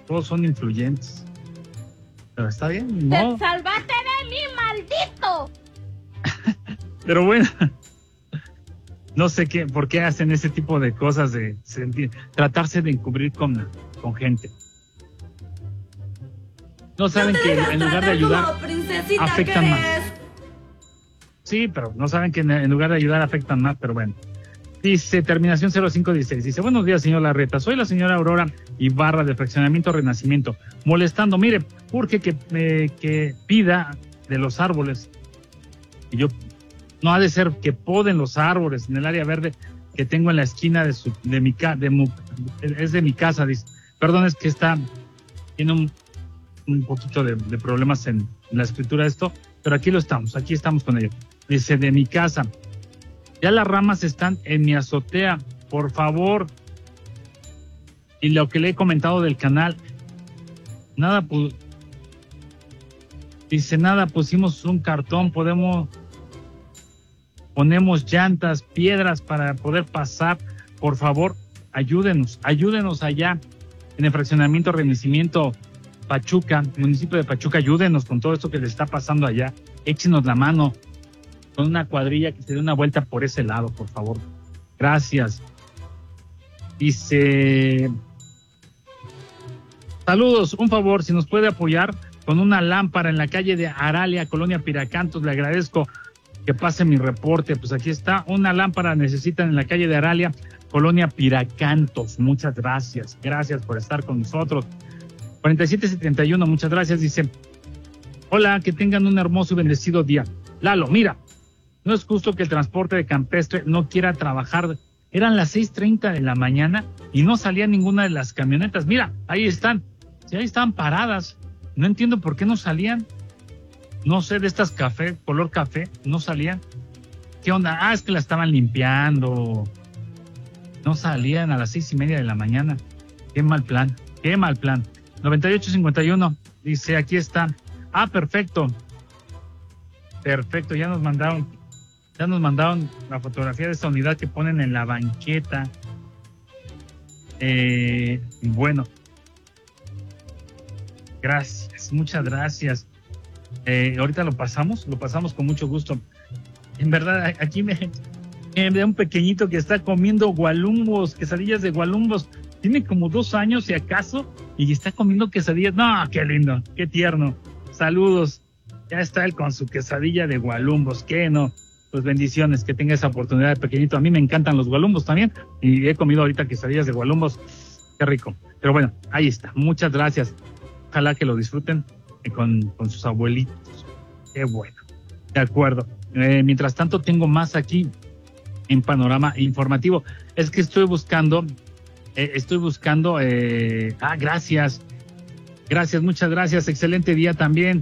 todos son influyentes. Pero está bien, ¿no? ¡Te salvaste de mí, maldito! Pero bueno, no sé por qué hacen ese tipo de cosas de tratarse de encubrir con gente. No saben que en lugar de ayudar afectan más. Sí, pero no saben que en lugar de ayudar afectan más, pero bueno. Dice, terminación 0516. Dice, buenos días, señor Larreta. Soy la señora Aurora Ibarra de Fraccionamiento Renacimiento. Molestando, mire, urge que pida de los árboles. Y yo, no ha de ser que poden los árboles en el área verde que tengo en la esquina de mi casa. Dice, perdón, es que tiene un poquito de problemas en la escritura de esto, pero aquí estamos con ello. Dice, de mi casa. Ya las ramas están en mi azotea, por favor. Y lo que le he comentado del canal, nada pusimos un cartón, ponemos llantas, piedras para poder pasar. Por favor, ayúdenos allá en el fraccionamiento Renacimiento Pachuca, municipio de Pachuca, ayúdenos con todo esto que le está pasando allá. Échenos la mano con una cuadrilla que se dé una vuelta por ese lado, por favor. Gracias. Dice, saludos, un favor, si nos puede apoyar con una lámpara en la calle de Aralia, Colonia Piracantos, le agradezco que pase mi reporte. Pues aquí está, una lámpara necesitan en la calle de Aralia, Colonia Piracantos. Muchas gracias, gracias por estar con nosotros. 4771, muchas gracias. Dice, hola, que tengan un hermoso y bendecido día. Lalo, mira, no es justo que el transporte de campestre no quiera trabajar. Eran las 6:30 de la mañana y no salía ninguna de las camionetas. Mira, ahí están. Sí, ahí estaban paradas. No entiendo por qué no salían. No sé, de estas color café, no salían. ¿Qué onda? Es que la estaban limpiando. No salían a las 6:30 de la mañana. Qué mal plan. 9851 dice, aquí está. Perfecto. Perfecto, ya nos mandaron la fotografía de esta unidad que ponen en la banqueta. Bueno, gracias, muchas gracias. Ahorita lo pasamos con mucho gusto. En verdad, aquí me da un pequeñito que está comiendo quesadillas de gualumbos. Tiene como 2 años, si acaso, y está comiendo quesadillas. No, qué lindo, qué tierno. Saludos. Ya está él con su quesadilla de gualumbos. ¿Qué no? Pues bendiciones, que tenga esa oportunidad de pequeñito. A mí me encantan los gualumbos también, y he comido ahorita quesadillas de gualumbos. Qué rico. Pero bueno, ahí está. Muchas gracias. Ojalá que lo disfruten con sus abuelitos. Qué bueno. De acuerdo. Mientras tanto, tengo más aquí en Panorama Informativo. Es que estoy buscando. Gracias. Gracias, muchas gracias. Excelente día también.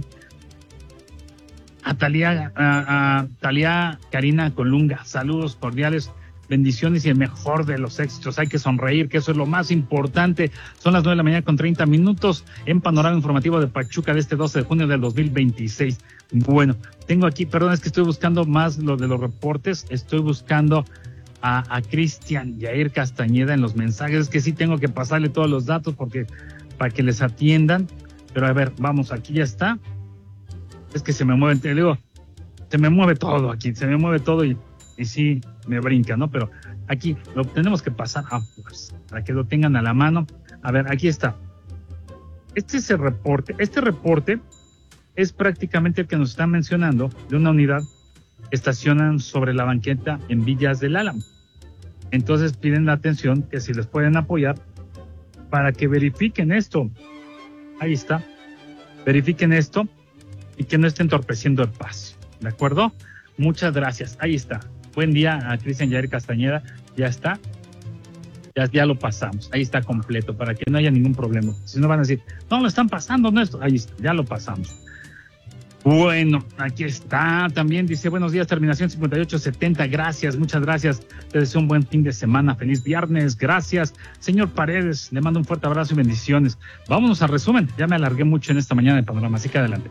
A Talía Karina Colunga, saludos cordiales, bendiciones y el mejor de los éxitos. Hay que sonreír, que eso es lo más importante. Son las 9:30 a.m. en Panorama Informativo de Pachuca de este 12 de junio del 2026. Bueno, tengo aquí, perdón, es que estoy buscando más lo de los reportes. Estoy buscando a Cristian Yair Castañeda en los mensajes. Es que sí tengo que pasarle todos los datos para que les atiendan. Pero a ver, vamos, aquí ya está. Es que se me mueve, te digo, se me mueve todo aquí, y sí me brinca, ¿no? Pero aquí lo tenemos que pasar a fuerza, para que lo tengan a la mano. A ver, aquí está. Este es el reporte. Este reporte es prácticamente el que nos están mencionando de una unidad que estacionan sobre la banqueta en Villas del Álamo. Entonces piden la atención, que si les pueden apoyar para que verifiquen esto. Ahí está. Verifiquen esto y que no esté entorpeciendo el paso. ¿De acuerdo? Muchas gracias. Ahí está. Buen día a Cristian Yair Castañeda. Ya está. Ya lo pasamos. Ahí está completo para que no haya ningún problema. Si no van a decir, no, lo están pasando, no esto. Ahí está. Ya lo pasamos. Bueno, aquí está. También dice, buenos días, terminación 5870. Gracias, muchas gracias. Te deseo un buen fin de semana. Feliz viernes. Gracias. Señor Paredes, le mando un fuerte abrazo y bendiciones. Vámonos al resumen. Ya me alargué mucho en esta mañana de Panorama, así que adelante.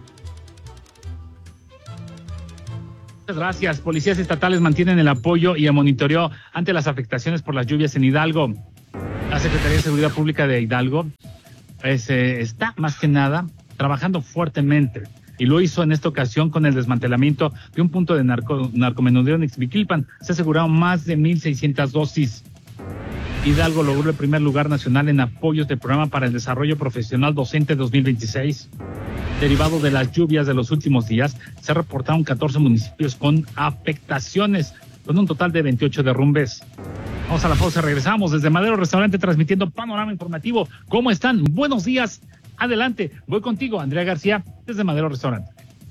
Muchas gracias. Policías estatales mantienen el apoyo y el monitoreo ante las afectaciones por las lluvias en Hidalgo. La Secretaría de Seguridad Pública de Hidalgo está más que nada trabajando fuertemente. Y lo hizo en esta ocasión con el desmantelamiento de un punto de narcomenudeo en Ixmiquilpan. Se aseguraron más de 1,600 dosis. Hidalgo logró el primer lugar nacional en apoyos del programa para el desarrollo profesional docente 2026. Derivado de las lluvias de los últimos días, se reportaron 14 municipios con afectaciones, con un total de 28 derrumbes. Vamos a la pausa, regresamos desde Madero Restaurante transmitiendo Panorama Informativo. ¿Cómo están? Buenos días. Adelante, voy contigo, Andrea García, desde Madero Restaurante.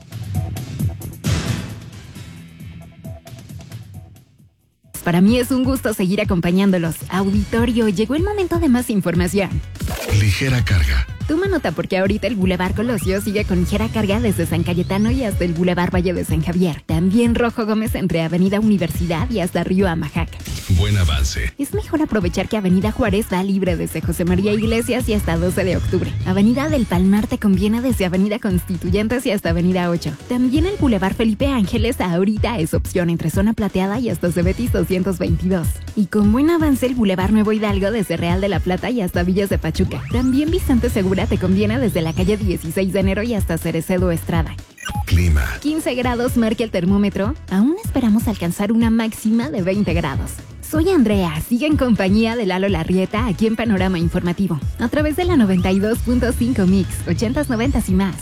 Para mí es un gusto seguir acompañándolos. Auditorio, llegó el momento de más información. Ligera carga. Toma nota porque ahorita el Boulevard Colosio sigue con ligera carga desde San Cayetano y hasta el Boulevard Valle de San Javier. También Rojo Gómez entre Avenida Universidad y hasta Río Amajac. Buen avance. Es mejor aprovechar que Avenida Juárez va libre desde José María Iglesias y hasta 12 de octubre. Avenida del Palmar te conviene desde Avenida Constituyentes y hasta Avenida 8. También el Boulevard Felipe Ángeles ahorita es opción entre Zona Plateada y hasta Cebetis 222. Y con buen avance el Boulevard Nuevo Hidalgo desde Real de la Plata y hasta Villas de Pachuca. También Vicente Segura te conviene desde la calle 16 de enero y hasta Cerecedo Estrada. Clima. 15 grados marca el termómetro. Aún esperamos alcanzar una máxima de 20 grados. Soy Andrea, sigue en compañía de Lalo Larrieta aquí en Panorama Informativo. A través de la 92.5 Mix, 80s, 90s y más.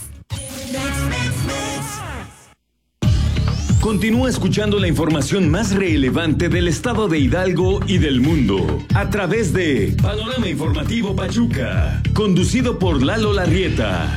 Continúa escuchando la información más relevante del estado de Hidalgo y del mundo a través de Panorama Informativo Pachuca, conducido por Lalo Larrieta.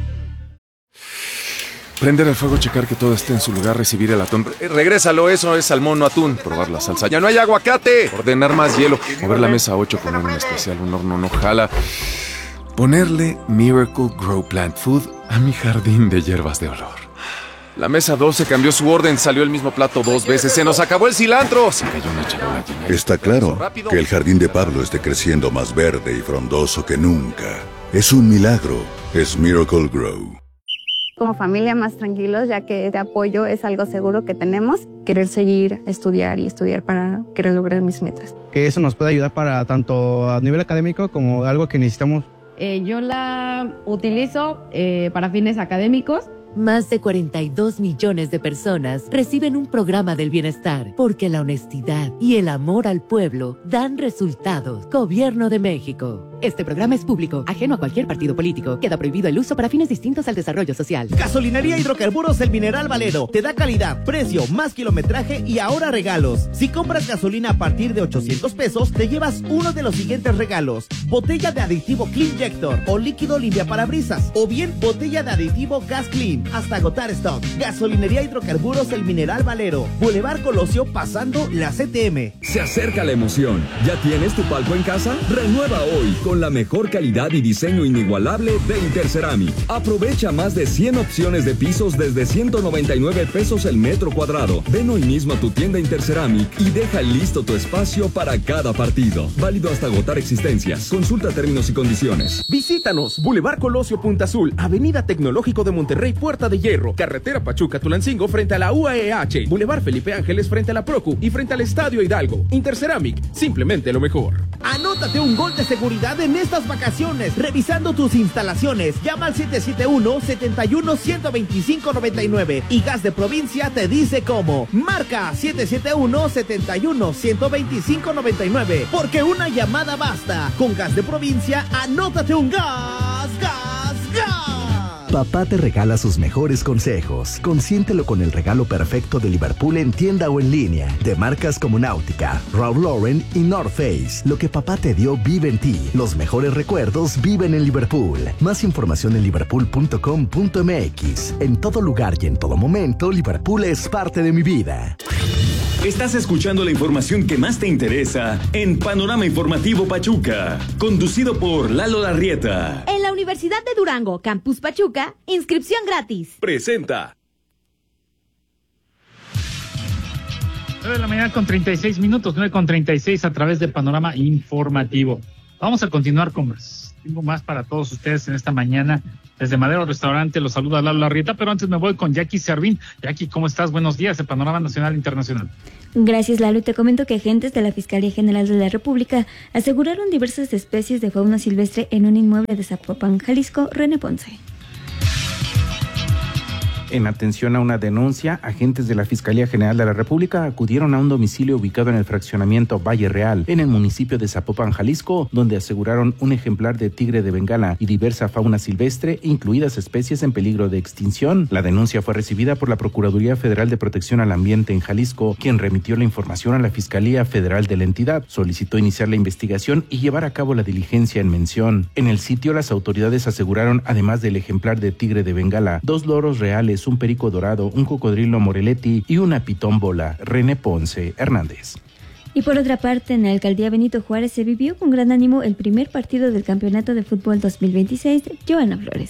Prender el fuego, checar que todo esté en su lugar, recibir el atún. Regrésalo, eso es salmón, no atún. Probar la salsa. ¡Ya no hay aguacate! Ordenar más hielo. Mover la mesa 8, poner un especial, un horno no jala. Ponerle Miracle Grow Plant Food a mi jardín de hierbas de olor. La mesa 12 cambió su orden, salió el mismo plato 2 veces. ¡Se nos acabó el cilantro! Se cayó una charola llena. Está claro que el jardín de Pablo esté creciendo más verde y frondoso que nunca. Es un milagro. Es Miracle Grow. Como familia más tranquilos, ya que este apoyo es algo seguro que tenemos. Querer seguir, estudiar y estudiar para querer lograr mis metas. Que eso nos puede ayudar para tanto a nivel académico como algo que necesitamos. Yo la utilizo para fines académicos. Más de 42 millones de personas reciben un programa del bienestar porque la honestidad y el amor al pueblo dan resultados. Gobierno de México. Este programa es público, ajeno a cualquier partido político. Queda prohibido el uso para fines distintos al desarrollo social. Gasolinería Hidrocarburos El Mineral Valero. Te da calidad, precio, más kilometraje y ahora regalos. Si compras gasolina a partir de 800 pesos, te llevas uno de los siguientes regalos. Botella de aditivo Cleanjector o líquido limpiaparabrisas. O bien botella de aditivo Gas Clean. Hasta agotar stock. Gasolinería Hidrocarburos El Mineral Valero. Boulevard Colosio pasando la CTM. Se acerca la emoción. ¿Ya tienes tu palco en casa? Renueva hoy con la mejor calidad y diseño inigualable de Interceramic. Aprovecha más de 100 opciones de pisos desde 199 pesos el metro cuadrado. Ven hoy mismo a tu tienda Interceramic y deja listo tu espacio para cada partido. Válido hasta agotar existencias. Consulta términos y condiciones. Visítanos. Boulevard Colosio Punta Azul. Avenida Tecnológico de Monterrey, Puerta de Hierro. Carretera Pachuca-Tulancingo frente a la UAEH. Boulevard Felipe Ángeles frente a la Procu y frente al Estadio Hidalgo. Interceramic. Simplemente lo mejor. Anótate un gol de seguridad en estas vacaciones. Revisando tus instalaciones. Llama al 771-71-125-99. Y Gas de Provincia te dice cómo. Marca 771-71-125-99. Porque una llamada basta. Con Gas de Provincia, anótate un gas. Papá te regala sus mejores consejos. Consiéntelo con el regalo perfecto de Liverpool en tienda o en línea. De marcas como Náutica, Ralph Lauren y North Face. Lo que papá te dio vive en ti. Los mejores recuerdos viven en Liverpool. Más información en liverpool.com.mx. En todo lugar y en todo momento, Liverpool es parte de mi vida. Estás escuchando la información que más te interesa en Panorama Informativo Pachuca, conducido por Lalo Larrieta. En la Universidad de Durango, Campus Pachuca, inscripción gratis. Presenta. 9 de la mañana con 36 minutos, 9:36 a través de Panorama Informativo. Vamos a continuar con más. Tengo más para todos ustedes en esta mañana. Desde Madero Restaurante los saluda Lalo Larrieta, pero antes me voy con Jackie Servín. Jackie, ¿cómo estás? Buenos días, el panorama nacional e internacional. Gracias, Lalo, y te comento que agentes de la Fiscalía General de la República aseguraron diversas especies de fauna silvestre en un inmueble de Zapopan, Jalisco. René Ponce. En atención a una denuncia, agentes de la Fiscalía General de la República acudieron a un domicilio ubicado en el fraccionamiento Valle Real, en el municipio de Zapopan, Jalisco, donde aseguraron un ejemplar de tigre de Bengala y diversa fauna silvestre, incluidas especies en peligro de extinción. La denuncia fue recibida por la Procuraduría Federal de Protección al Ambiente en Jalisco, quien remitió la información a la Fiscalía Federal de la entidad, solicitó iniciar la investigación y llevar a cabo la diligencia en mención. En el sitio, las autoridades aseguraron, además del ejemplar de tigre de Bengala, 2 loros reales, un perico dorado, un cocodrilo Moreletti y una pitón bola. René Ponce Hernández. Y por otra parte, en la alcaldía Benito Juárez se vivió con gran ánimo el primer partido del Campeonato de Fútbol 2026 de Joana Flores.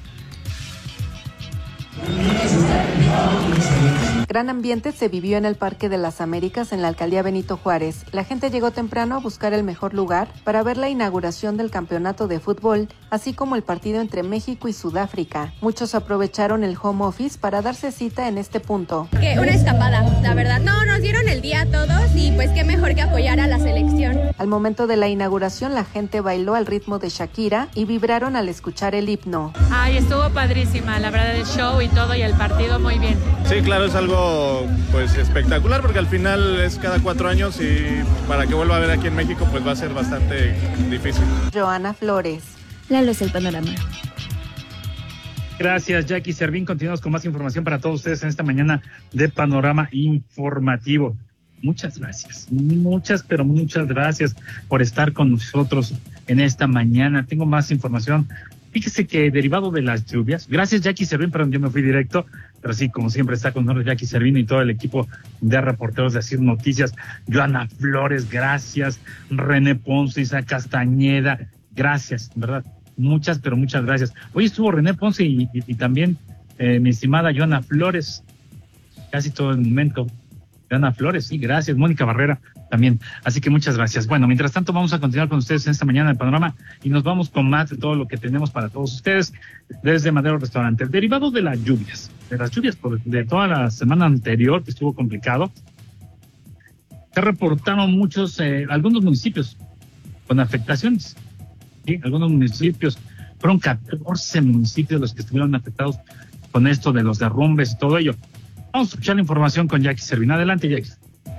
Gran ambiente se vivió en el Parque de las Américas en la alcaldía Benito Juárez. La gente llegó temprano a buscar el mejor lugar para ver la inauguración del campeonato de fútbol, así como el partido entre México y Sudáfrica. Muchos aprovecharon el home office para darse cita en este punto. Una escapada, la verdad. No, nos dieron el día a todos y pues qué mejor que apoyar a la selección. Al momento de la inauguración, la gente bailó al ritmo de Shakira y vibraron al escuchar el himno. Ay, estuvo padrísima, la verdad, el show y todo y el partido muy bien. Sí, claro, es algo pues espectacular porque al final es cada 4 años y para que vuelva a ver aquí en México pues va a ser bastante difícil. Joana Flores. Lalo es el panorama. Gracias, Jackie Servín. Continuamos con más información para todos ustedes en esta mañana de Panorama Informativo. Muchas gracias, pero muchas gracias por estar con nosotros en esta mañana. Tengo más información. Fíjese que derivado de las lluvias, gracias Jackie Servín, perdón, yo me fui directo, pero sí, como siempre está con nosotros Jackie Servín y todo el equipo de reporteros de Asir Noticias, Joana Flores, gracias, René Ponce, Isa Castañeda, gracias, ¿verdad? Muchas, pero muchas gracias. Hoy estuvo René Ponce y también mi estimada Joana Flores, casi todo el momento. Joana Flores, sí, gracias, Mónica Barrera también, así que muchas gracias. Bueno, mientras tanto vamos a continuar con ustedes en esta mañana del panorama y nos vamos con más de todo lo que tenemos para todos ustedes desde Madero Restaurante. Derivado de las lluvias de toda la semana anterior que estuvo complicado, se reportaron algunos municipios con afectaciones, ¿sí? Algunos municipios, fueron 14 municipios los que estuvieron afectados con esto de los derrumbes y todo ello. Vamos a escuchar la información con Jackie Servín. Adelante, Jackie.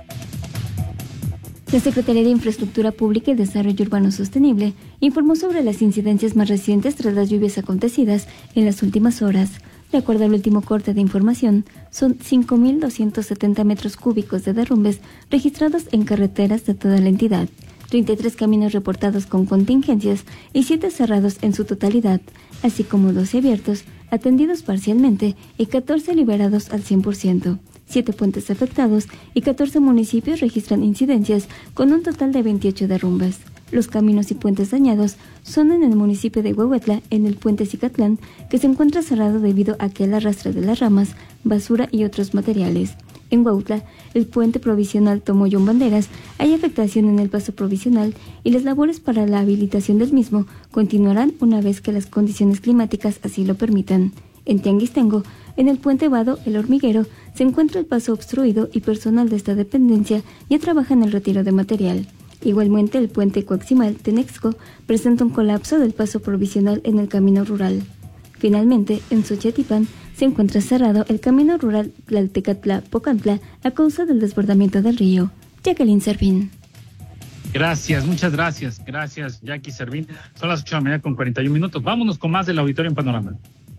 La Secretaría de Infraestructura Pública y Desarrollo Urbano Sostenible informó sobre las incidencias más recientes tras las lluvias acontecidas en las últimas horas. De acuerdo al último corte de información, son 5.270 metros cúbicos de derrumbes registrados en carreteras de toda la entidad, 33 caminos reportados con contingencias y 7 cerrados en su totalidad, así como 12 abiertos, atendidos parcialmente y 14 liberados al 100%. 7 puentes afectados y 14 municipios registran incidencias con un total de 28 derrumbes. Los caminos y puentes dañados son en el municipio de Huehuetla, en el puente Cicatlán, que se encuentra cerrado debido a que el arrastre de las ramas, basura y otros materiales. En Huautla, el puente provisional Tomoyón Banderas, hay afectación en el paso provisional y las labores para la habilitación del mismo continuarán una vez que las condiciones climáticas así lo permitan. En Tianguistengo, en el puente Vado, el Hormiguero, se encuentra el paso obstruido y personal de esta dependencia ya trabaja en el retiro de material. Igualmente, el puente Coaximal, Tenexco, presenta un colapso del paso provisional en el camino rural. Finalmente, en Xochitipán, se encuentra cerrado el camino rural Tlaltecatla-Pocantla a causa del desbordamiento del río. Jacqueline Servín. Gracias, muchas gracias. Gracias, Jackie Servín. Son las 8 de la mañana con 41 minutos. Vámonos con más del auditorio en Panorama.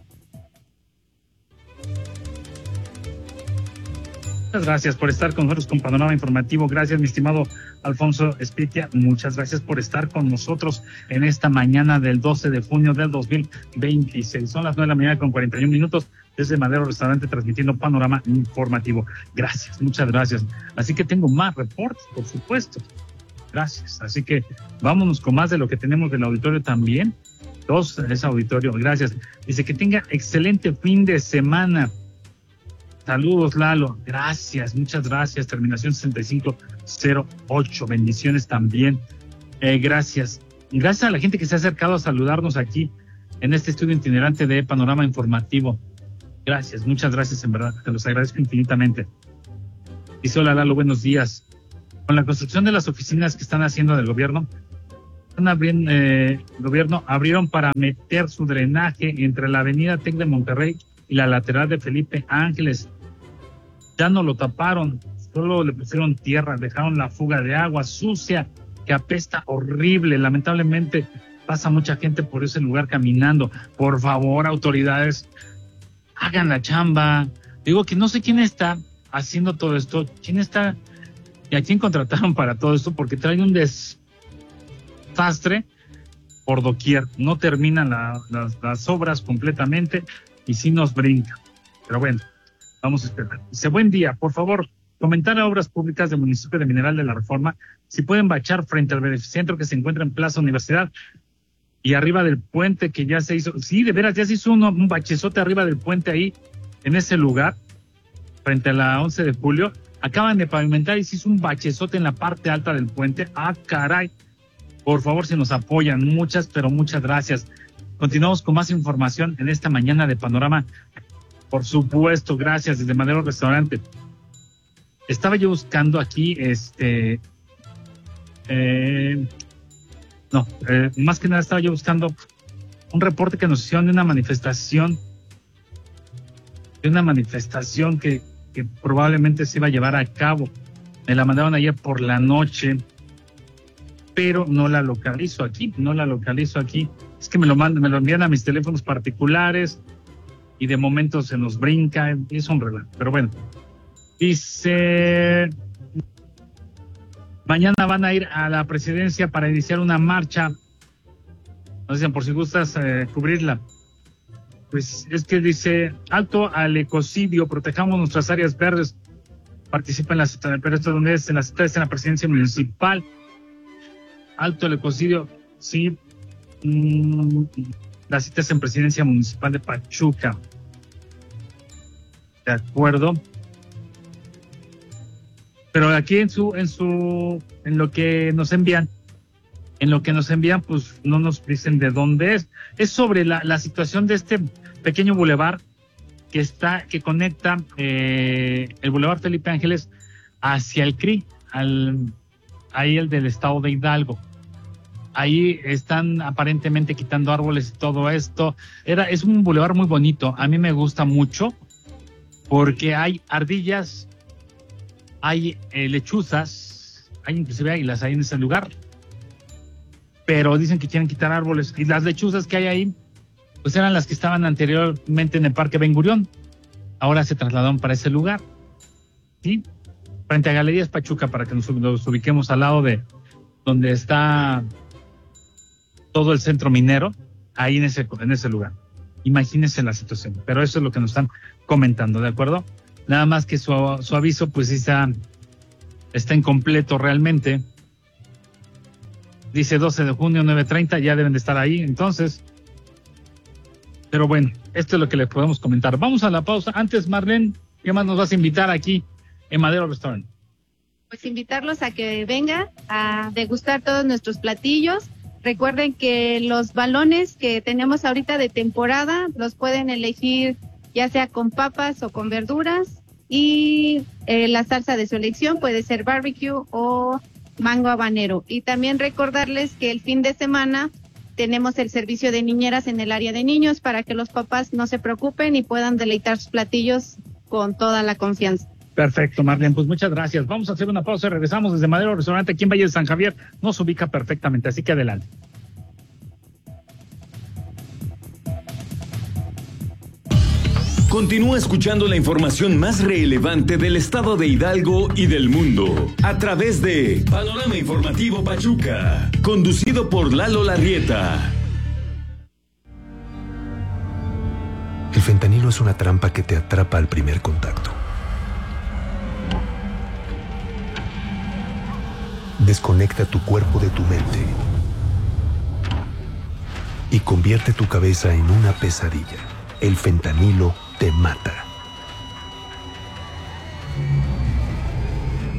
Muchas gracias por estar con nosotros con Panorama Informativo. Gracias, mi estimado Alfonso Espitia. Muchas gracias por estar con nosotros en esta mañana del 12 de junio del 2026. Son las 9 de la mañana con 41 minutos desde Madero Restaurante transmitiendo Panorama Informativo. Gracias, muchas gracias. Así que tengo más reportes, por supuesto. Gracias. Así que vámonos con más de lo que tenemos del auditorio también. Dos de ese auditorio. Gracias. Dice que tenga excelente fin de semana. Saludos, Lalo. Gracias, muchas gracias. Terminación 6508. Bendiciones también. Gracias. Y gracias a la gente que se ha acercado a saludarnos aquí en este estudio itinerante de Panorama Informativo. Gracias, muchas gracias, en verdad, te los agradezco infinitamente. Dice, hola Lalo, buenos días. Con la construcción de las oficinas que están haciendo del gobierno, el gobierno abrieron para meter su drenaje entre la avenida Tec de Monterrey y la lateral de Felipe Ángeles. Ya no lo taparon, solo le pusieron tierra, dejaron la fuga de agua sucia que apesta horrible. Lamentablemente pasa mucha gente por ese lugar caminando. Por favor, autoridades, hagan la chamba. Digo que no sé quién está haciendo todo esto, quién está y a quién contrataron para todo esto, porque traen un desastre por doquier. No terminan las obras completamente y sí nos brinca. Pero bueno, vamos a esperar. Dice, buen día, por favor, comentar a Obras Públicas del municipio de Mineral de la Reforma si pueden bachar frente al beneficentro que se encuentra en Plaza Universidad y arriba del puente que ya se hizo. Sí, de veras, ya se hizo un bachezote arriba del puente ahí, en ese lugar, frente a la 11 de julio. Acaban de pavimentar y se hizo un bachezote en la parte alta del puente. ¡Ah, caray! Por favor, si nos apoyan, muchas, pero muchas gracias. Continuamos con más información en esta mañana de Panorama. Por supuesto, gracias, desde Madero Restaurante. Estaba yo buscando aquí, más que nada estaba yo buscando un reporte que nos hicieron de una manifestación que probablemente se iba a llevar a cabo. Me la mandaron ayer por la noche, pero no la localizo aquí. Es que me lo envían a mis teléfonos particulares y de momento se nos brinca, es un relajo. Pero bueno, dice, mañana van a ir a la presidencia para iniciar una marcha. Nos dicen, por si gustas cubrirla. Pues es que dice, alto al ecocidio, protejamos nuestras áreas verdes. Participa en las estadounidenses, en las citas en la presidencia municipal. Alto al ecocidio, sí. Las citas en presidencia municipal de Pachuca. De acuerdo. Pero aquí en lo que nos envían, pues no nos dicen de dónde es. Es sobre la situación de este pequeño bulevar que conecta el bulevar Felipe Ángeles hacia el CRI, ahí el del estado de Hidalgo. Ahí están aparentemente quitando árboles y todo esto. Es un bulevar muy bonito. A mí me gusta mucho porque hay ardillas, hay lechuzas, hay inclusive águilas ahí en ese lugar. Pero dicen que quieren quitar árboles. Y las lechuzas que hay ahí, pues eran las que estaban anteriormente en el Parque Ben Gurión. Ahora se trasladaron para ese lugar. ¿Sí? Frente a Galerías Pachuca, para que nos ubiquemos al lado de donde está todo el centro minero, ahí en ese lugar. Imagínense la situación. Pero eso es lo que nos están comentando, ¿de acuerdo? Nada más que su aviso, pues sí está incompleto realmente. Dice 12 de junio, 9:30, ya deben de estar ahí, entonces. Pero bueno, esto es lo que les podemos comentar. Vamos a la pausa. Antes, Marlene, ¿qué más nos vas a invitar aquí en Madero Restaurant? Pues invitarlos a que vengan a degustar todos nuestros platillos. Recuerden que los balones que tenemos ahorita de temporada los pueden elegir ya sea con papas o con verduras. Y la salsa de su elección puede ser barbecue o mango habanero. Y también recordarles que el fin de semana tenemos el servicio de niñeras en el área de niños para que los papás no se preocupen y puedan deleitar sus platillos con toda la confianza. Perfecto, Marlene, pues muchas gracias. Vamos a hacer una pausa y regresamos desde Madero Restaurante aquí en Valle de San Javier. Nos ubica perfectamente, así que adelante. Continúa escuchando la información más relevante del estado de Hidalgo y del mundo a través de Panorama Informativo Pachuca, conducido por Lalo Larrieta. El fentanilo es una trampa que te atrapa al primer contacto. Desconecta tu cuerpo de tu mente y convierte tu cabeza en una pesadilla. El fentanilo te mata.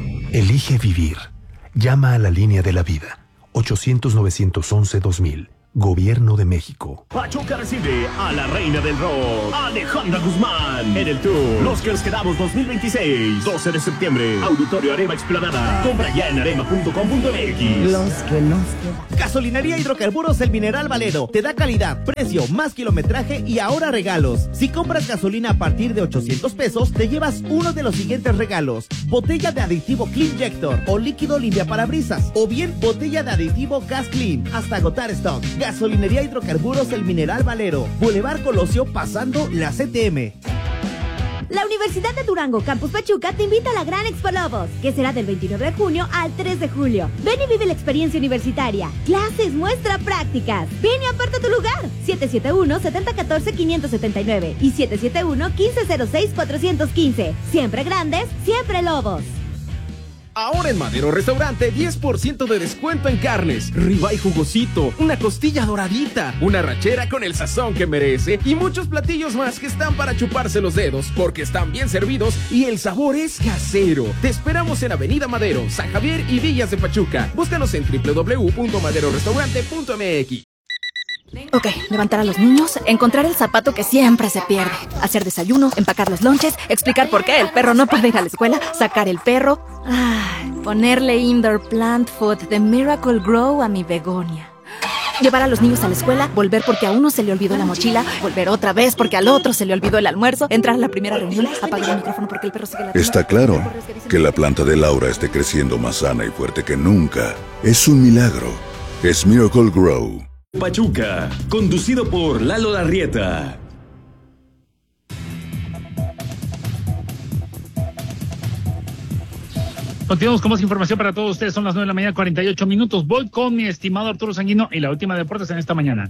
Elige vivir. Llama a la línea de la vida. 800-911-2000. Gobierno de México. Pachuca recibe a la reina del rock, Alejandra Guzmán, en el tour Los que nos quedamos 2026, 12 de septiembre, Auditorio Arema Explanada. Compra ya en arema.com.mx. Los que nos quedan. Gasolinería Hidrocarburos El Mineral Valero te da calidad, precio, más kilometraje y ahora regalos. Si compras gasolina a partir de 800 pesos, te llevas uno de los siguientes regalos: botella de aditivo Cleanjector o líquido limpiaparabrisas, o bien botella de aditivo Gas Clean hasta agotar stock. Gasolinería Hidrocarburos El Mineral Valero, Boulevard Colosio pasando la CTM. La Universidad de Durango, Campus Pachuca, te invita a la Gran Expo Lobos, que será del 29 de junio al 3 de julio. Ven y vive la experiencia universitaria. Clases, muestra, prácticas. Ven y aparta tu lugar. 771-7014-579 y 771-1506-415. Siempre grandes, siempre Lobos. Ahora en Madero Restaurante, 10% de descuento en carnes, ribeye jugosito, una costilla doradita, una rachera con el sazón que merece y muchos platillos más que están para chuparse los dedos porque están bien servidos y el sabor es casero. Te esperamos en Avenida Madero, San Javier y Villas de Pachuca. Búscanos en www.maderorestaurante.mx. Ok, levantar a los niños, encontrar el zapato que siempre se pierde, hacer desayuno, empacar los lonches, explicar por qué el perro no puede ir a la escuela, sacar el perro, ponerle indoor plant food de Miracle Grow a mi begonia. Llevar a los niños a la escuela, volver porque a uno se le olvidó la mochila, volver otra vez porque al otro se le olvidó el almuerzo, entrar a la primera reunión, apagar el micrófono porque el perro sigue ladrando. Está claro que la planta de Laura esté creciendo más sana y fuerte que nunca. Es un milagro. Es Miracle Grow. Pachuca, conducido por Lalo Larrieta. Continuamos con más información para todos ustedes. Son las 9 de la mañana, 48 minutos. Voy con mi estimado Arturo Sanguino y la última de deportes en esta mañana.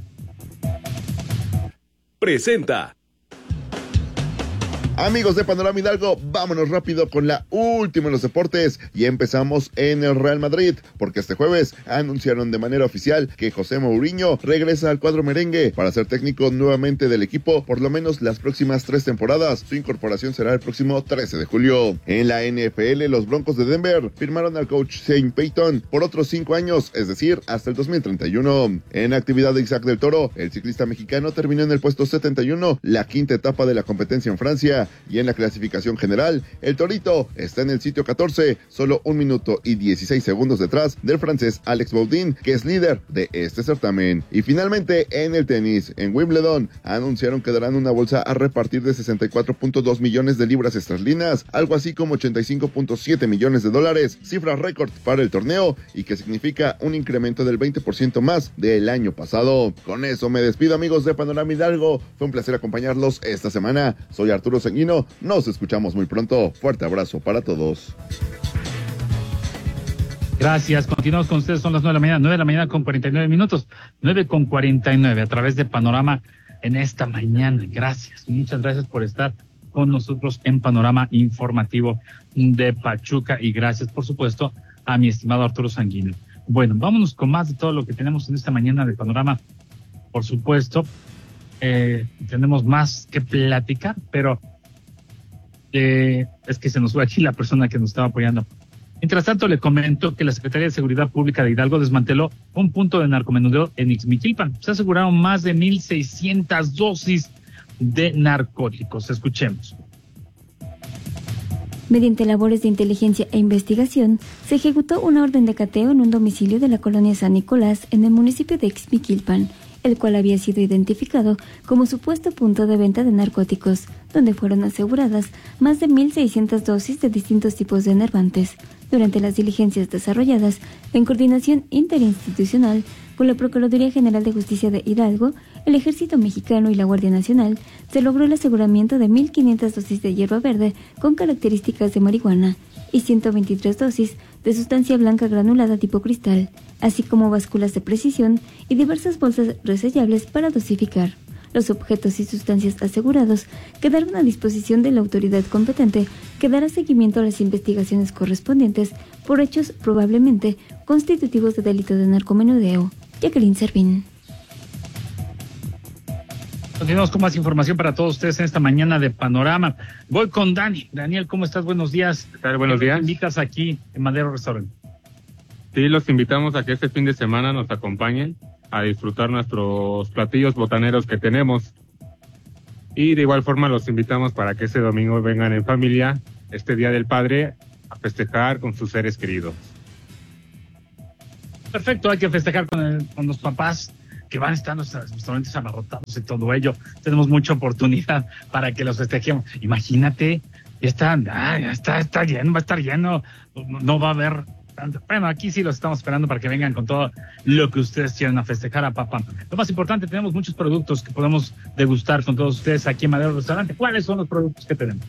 Presenta. Amigos de Panorama Hidalgo, vámonos rápido con la última en los deportes y empezamos en el Real Madrid, porque este jueves anunciaron de manera oficial que José Mourinho regresa al cuadro merengue para ser técnico nuevamente del equipo por lo menos las próximas 3 temporadas. Su incorporación será el próximo 13 de julio. En la NFL, los Broncos de Denver firmaron al coach Shane Payton por otros 5 años, es decir, hasta el 2031. En actividad de Isaac del Toro, el ciclista mexicano terminó en el puesto 71, la quinta etapa de la competencia en Francia. Y en la clasificación general, el Torito está en el sitio 14, solo 1 minuto y 16 segundos detrás del francés Alex Baudin, que es líder de este certamen. Y finalmente, en el tenis, en Wimbledon, anunciaron que darán una bolsa a repartir de 64.2 millones de libras esterlinas, algo así como 85.7 millones de dólares, cifra récord para el torneo y que significa un incremento del 20% más del año pasado. Con eso me despido, amigos de Panorama Hidalgo. Fue un placer acompañarlos esta semana. Soy Arturo Sanguino. Nos escuchamos muy pronto. Fuerte abrazo para todos. Gracias. Continuamos con ustedes. Son las 9 de la mañana con 49 minutos. 9:49 a través de Panorama en esta mañana. Gracias. Muchas gracias por estar con nosotros en Panorama Informativo de Pachuca y gracias, por supuesto, a mi estimado Arturo Sanguino. Bueno, vámonos con más de todo lo que tenemos en esta mañana de Panorama. Por supuesto, tenemos más que platicar, pero es que se nos fue aquí la persona que nos estaba apoyando. Mientras tanto, le comento que la Secretaría de Seguridad Pública de Hidalgo desmanteló un punto de narcomenudeo en Ixmiquilpan. Se aseguraron más de 1,600 dosis de narcóticos. Escuchemos. Mediante labores de inteligencia e investigación, se ejecutó una orden de cateo en un domicilio de la colonia San Nicolás en el municipio de Ixmiquilpan, el cual había sido identificado como supuesto punto de venta de narcóticos, donde fueron aseguradas más de 1,600 dosis de distintos tipos de enervantes. Durante las diligencias desarrolladas en coordinación interinstitucional con la Procuraduría General de Justicia de Hidalgo, el Ejército Mexicano y la Guardia Nacional, se logró el aseguramiento de 1,500 dosis de hierba verde con características de marihuana y 123 dosis de sustancia blanca granulada tipo cristal, así como básculas de precisión y diversas bolsas resellables para dosificar. Los objetos y sustancias asegurados quedaron a disposición de la autoridad competente, que dará seguimiento a las investigaciones correspondientes por hechos probablemente constitutivos de delito de narcomenudeo. Jacqueline Servín. Continuamos con más información para todos ustedes en esta mañana de Panorama. Voy con Dani. Daniel, ¿cómo estás? Buenos días. ¿Qué tal? Buenos días. Te invitas aquí en Madero Restaurant. Sí, los invitamos a que este fin de semana nos acompañen a disfrutar nuestros platillos botaneros que tenemos. Y de igual forma los invitamos para que ese domingo vengan en familia, este Día del Padre, a festejar con sus seres queridos. Perfecto, hay que festejar con los papás que van a estar en los restaurantes abarrotados y todo ello. Tenemos mucha oportunidad para que los festejemos. Imagínate, está lleno, va a estar lleno, no va a haber tanto. Bueno, aquí sí los estamos esperando para que vengan con todo lo que ustedes quieran a festejar a papá. Lo más importante, tenemos muchos productos que podemos degustar con todos ustedes aquí en Madero Restaurante. ¿Cuáles son los productos que tenemos?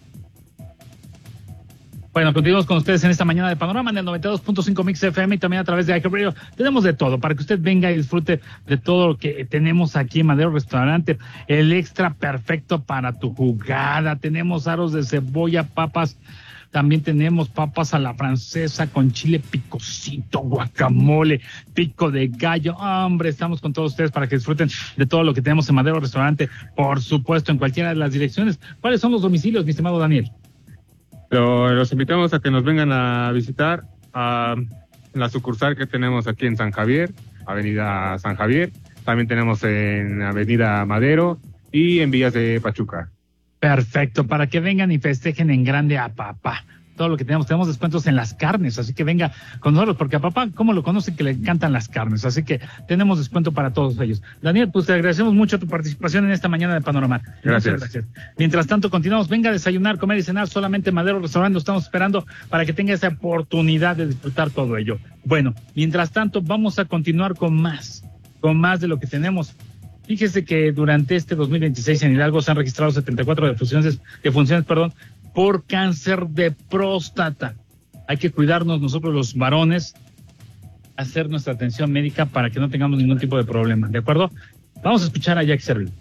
Bueno, continuamos con ustedes en esta mañana de Panorama en el 92.5 Mix FM y también a través de iHeartRadio. Tenemos de todo para que usted venga y disfrute de todo lo que tenemos aquí en Madero Restaurante. El extra perfecto para tu jugada. Tenemos aros de cebolla, papas. También tenemos papas a la francesa con chile picosito, guacamole, pico de gallo. Hombre, estamos con todos ustedes para que disfruten de todo lo que tenemos en Madero Restaurante. Por supuesto, en cualquiera de las direcciones. ¿Cuáles son los domicilios, mi estimado Daniel? Los invitamos a que nos vengan a visitar a la sucursal que tenemos aquí en San Javier, Avenida San Javier. También tenemos en Avenida Madero y en Villas de Pachuca. Perfecto, para que vengan y festejen en grande a papá. Todo lo que tenemos descuentos en las carnes, así que venga con nosotros, porque a papá, ¿cómo lo conocen? Que le encantan las carnes, así que tenemos descuento para todos ellos. Daniel, pues te agradecemos mucho tu participación en esta mañana de Panorama. Gracias. Mientras tanto, continuamos. Venga a desayunar, comer y cenar solamente en Madero Restaurante. Lo estamos esperando para que tenga esa oportunidad de disfrutar todo ello. Bueno, mientras tanto, vamos a continuar con más de lo que tenemos. Fíjese que durante este 2026 en Hidalgo se han registrado 74 defunciones, por cáncer de próstata. Hay que cuidarnos nosotros los varones, hacer nuestra atención médica para que no tengamos ningún tipo de problema, ¿de acuerdo? Vamos a escuchar a Jack Servil.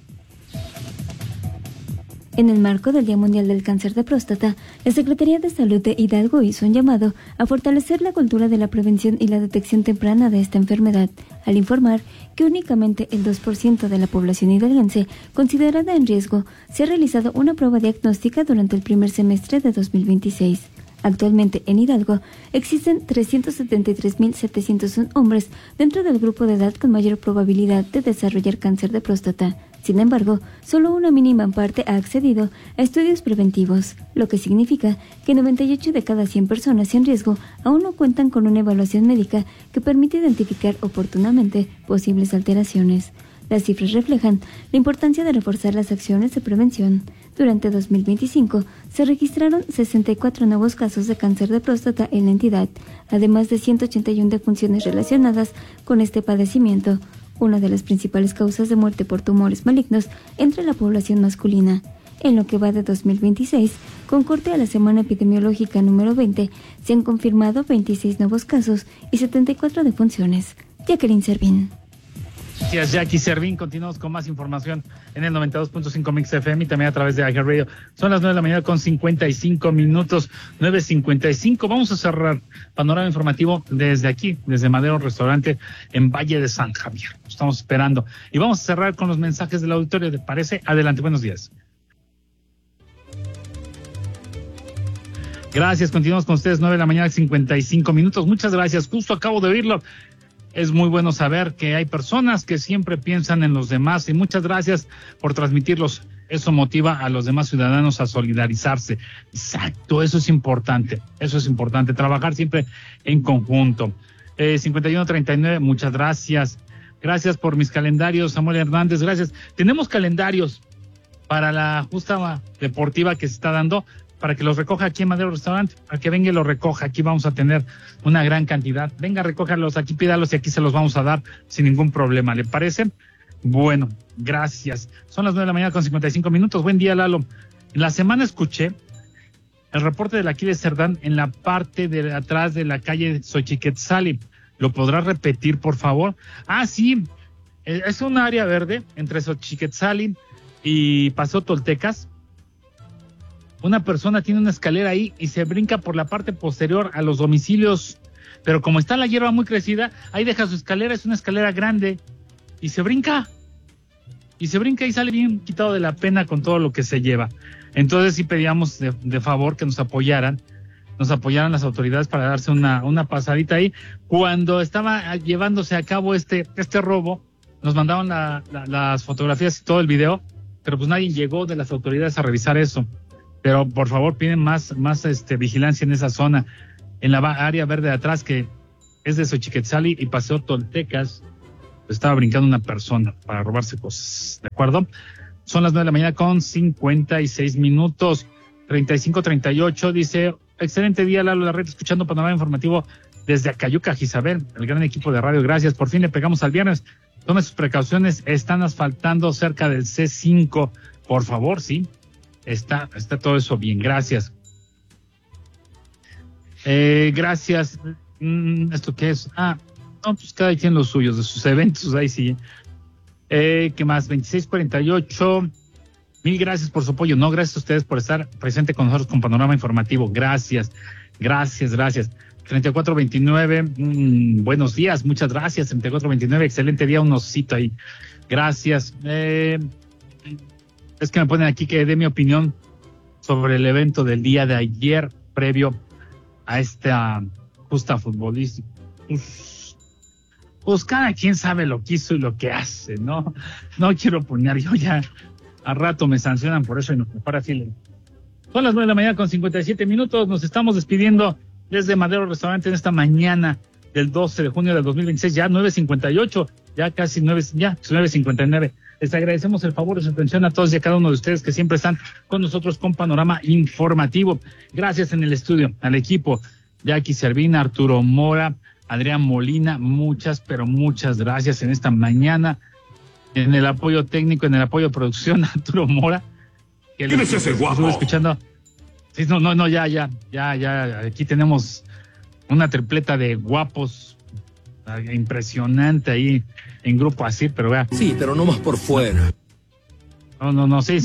En el marco del Día Mundial del Cáncer de Próstata, la Secretaría de Salud de Hidalgo hizo un llamado a fortalecer la cultura de la prevención y la detección temprana de esta enfermedad, al informar que únicamente el 2% de la población hidalguense considerada en riesgo se ha realizado una prueba diagnóstica durante el primer semestre de 2026. Actualmente en Hidalgo existen 373.701 hombres dentro del grupo de edad con mayor probabilidad de desarrollar cáncer de próstata. Sin embargo, solo una mínima parte ha accedido a estudios preventivos, lo que significa que 98 de cada 100 personas en riesgo aún no cuentan con una evaluación médica que permite identificar oportunamente posibles alteraciones. Las cifras reflejan la importancia de reforzar las acciones de prevención. Durante 2025 se registraron 64 nuevos casos de cáncer de próstata en la entidad, además de 181 defunciones relacionadas con este padecimiento, una de las principales causas de muerte por tumores malignos entre la población masculina. En lo que va de 2026, con corte a la semana epidemiológica número 20, se han confirmado 26 nuevos casos y 74 defunciones. Jacqueline Servín. Gracias, Jackie Servín. Continuamos con más información en el 92.5 Mix FM y también a través de iHeartRadio. Son las 9 de la mañana con 55 minutos, 9:55. Vamos a cerrar panorama informativo desde aquí, desde Madero Restaurante en Valle de San Javier. Estamos esperando. Y vamos a cerrar con los mensajes del auditorio. ¿Te parece? Adelante, buenos días. Gracias, continuamos con ustedes, 9 de la mañana, 55 minutos. Muchas gracias, justo acabo de oírlo. Es muy bueno saber que hay personas que siempre piensan en los demás y muchas gracias por transmitirlos. Eso motiva a los demás ciudadanos a solidarizarse. Exacto, eso es importante, trabajar siempre en conjunto. 5139, muchas gracias. Gracias por mis calendarios, Samuel Hernández, gracias. Tenemos calendarios para la justa deportiva que se está dando, para que los recoja aquí en Madero Restaurante, para que venga y los recoja. Aquí vamos a tener una gran cantidad. Venga, recójalos, aquí pídalos y aquí se los vamos a dar sin ningún problema. ¿Le parece? Bueno, gracias. Son las 9 de la mañana con 55 minutos. Buen día, Lalo. En la semana escuché el reporte del Aquiles Cerdán en la parte de atrás de la calle Xochiquetzali. ¿Lo podrás repetir, por favor? Ah, sí. Es un área verde entre Xochiquetzali y Paseo Toltecas. Una persona tiene una escalera ahí y se brinca por la parte posterior a los domicilios, pero como está la hierba muy crecida, ahí deja su escalera, es una escalera grande, y se brinca y sale bien quitado de la pena con todo lo que se lleva. Entonces sí pedíamos de favor que nos apoyaran nos apoyaran las autoridades para darse una pasadita ahí. Cuando estaba llevándose a cabo este robo, nos mandaban las fotografías y todo el video, pero pues nadie llegó de las autoridades a revisar eso. Pero por favor piden más vigilancia en esa zona, en la área verde de atrás, que es de Xochiquetzali y Paseo Toltecas. Estaba brincando una persona para robarse cosas, ¿de acuerdo? Son las 9 de la mañana con 56 minutos, 35-38, dice, excelente día, Lalo Larreta, escuchando Panorama Informativo desde Acayuca, Jizabel, el gran equipo de radio, gracias, por fin le pegamos al viernes, tome sus precauciones, están asfaltando cerca del C5, por favor, sí, está todo eso bien, gracias. Gracias, ¿esto qué es? No, pues cada quien los suyos, de sus eventos, ahí sí. ¿Qué más? 2648. Mil gracias por su apoyo. No, gracias a ustedes por estar presente con nosotros con Panorama Informativo. Gracias. 3429. Buenos días, muchas gracias. 3429, excelente día, un osito ahí. Gracias. Es que me ponen aquí que dé mi opinión sobre el evento del día de ayer, previo a esta justa futbolística. Pues cada quien sabe lo que hizo y lo que hace, ¿no? No quiero opinar, yo ya a rato me sancionan por eso y nos prepara Chile. Son las 9 de la mañana con 57 minutos, nos estamos despidiendo desde Madero Restaurante en esta mañana del 12 de junio del 2026, ya 9:58, ya casi 9:59. Les agradecemos el favor de su atención a todos y a cada uno de ustedes que siempre están con nosotros con Panorama Informativo. Gracias en el estudio, al equipo, Jackie Servina, Arturo Mora, Adrián Molina, muchas, pero muchas gracias en esta mañana, en el apoyo técnico, en el apoyo de producción, Arturo Mora. ¿Quién es ese guapo? Estuve escuchando. Sí, no, ya, aquí tenemos una tripleta de guapos, impresionante ahí, en grupo así, pero vea. Sí, pero no más por fuera. No, sí,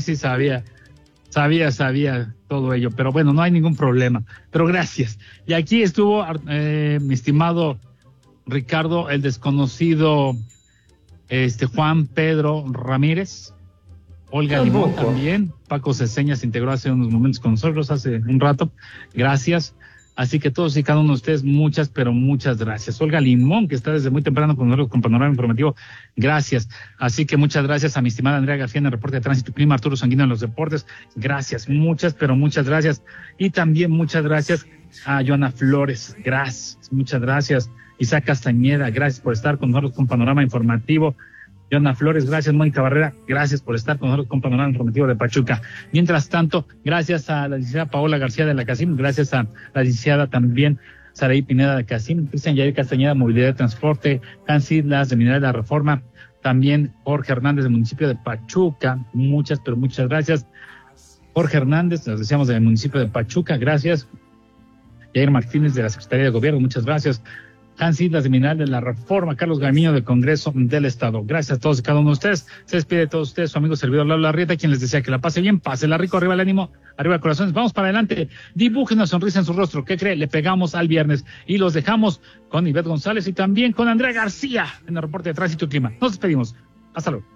sabía todo ello, pero bueno, no hay ningún problema, pero gracias. Y aquí estuvo mi estimado Ricardo, el desconocido Juan Pedro Ramírez, Olga Limón también, Paco Ceseña se integró hace unos momentos con nosotros, hace un rato, gracias. Así que todos y cada uno de ustedes, muchas, pero muchas gracias. Olga Limón, que está desde muy temprano con nosotros con Panorama Informativo, gracias. Así que muchas gracias a mi estimada Andrea García en el reporte de tránsito y clima, Arturo Sanguino en los deportes, gracias, muchas, pero muchas gracias. Y también muchas gracias a Joana Flores, gracias, muchas gracias. Isaac Castañeda, gracias por estar con nosotros con Panorama Informativo. Joana Flores, gracias. Mónica Barrera, gracias por estar con nosotros con Panorama Informativo de Pachuca. Mientras tanto, gracias a la licenciada Paola García de la CACIM, gracias a la licenciada también Saraí Pineda de CACIM, Cristian Yair Castañeda, Movilidad de Transporte, Hans Islas de Mineral de la Reforma, también Jorge Hernández del municipio de Pachuca, muchas, pero muchas gracias. Jorge Hernández, nos decíamos del municipio de Pachuca, gracias. Yair Martínez de la Secretaría de Gobierno, muchas gracias. Hans Islas de Mineral de la Reforma, Carlos Gamiño del Congreso del Estado. Gracias a todos y cada uno de ustedes. Se despide de todos ustedes su amigo servidor Lalo Larrieta, quien les desea que la pase bien, pásela rico, arriba el ánimo, arriba el corazón. Vamos para adelante, dibujen una sonrisa en su rostro. ¿Qué cree? Le pegamos al viernes y los dejamos con Ivette González y también con Andrea García en el reporte de tránsito y clima. Nos despedimos. Hasta luego.